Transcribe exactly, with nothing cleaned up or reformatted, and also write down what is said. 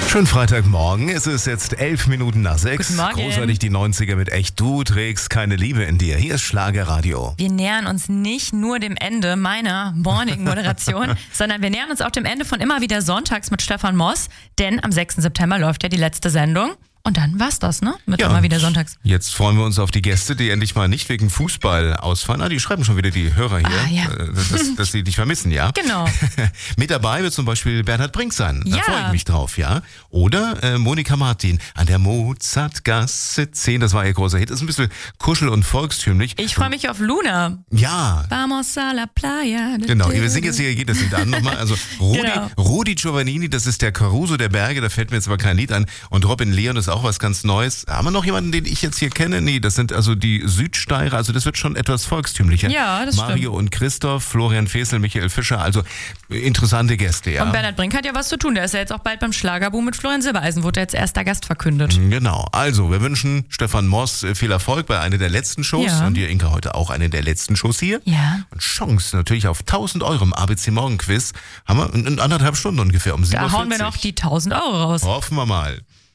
Schönen Freitagmorgen, es ist jetzt elf Minuten nach sechs. Guten Morgen. Großartig die neunziger mit echt, du trägst keine Liebe in dir. Hier ist Schlagerradio. Wir nähern uns nicht nur dem Ende meiner Morning-Moderation, sondern wir nähern uns auch dem Ende von Immer wieder Sonntags mit Stefan Moss, denn am sechsten September läuft ja die letzte Sendung. Und dann war's das, ne? Mit Ja, Immer wieder Sonntags. Jetzt freuen wir uns auf die Gäste, die endlich mal nicht wegen Fußball ausfallen. Ah, die schreiben schon wieder die Hörer hier, Ah, ja. äh, dass, dass sie dich vermissen, ja? Genau. Mit dabei wird zum Beispiel Bernhard Brink sein. Da Ja. freue ich mich drauf, ja? Oder äh, Monika Martin an der Mozartgasse zehn. Das war ihr großer Hit. Ist ein bisschen kuschel- und volkstümlich. Ich freue mich auf Luna. Ja. Vamos a la playa. Genau, wir singen jetzt hier jedes Lied an nochmal. Also Rudi, Genau. Rudi Giovannini, das ist der Caruso der Berge, da fällt mir jetzt aber kein Lied an. Und Robin Leon ist auch was ganz Neues. Haben wir noch jemanden, den ich jetzt hier kenne? Nee, das sind also die Südsteirer, also das wird schon etwas volkstümlicher. Ja, das Mario und Christoph, Florian Fesel, Michael Fischer, also interessante Gäste, ja. Und Bernhard Brink hat ja was zu tun. Der ist ja jetzt auch bald beim Schlagerboom mit Florian Silbereisen, wurde jetzt erster Gast verkündet. Genau, also wir wünschen Stefan Moss äh, viel Erfolg bei einer der letzten Shows Ja. und dir, Inka, heute auch eine der letzten Shows hier. Ja. Und Chance natürlich auf tausend Euro im A B C Morgen Quiz. Haben wir in, in anderthalb Stunden ungefähr um sieben Uhr Da vierzig. hauen wir noch die tausend Euro raus. Hoffen wir mal.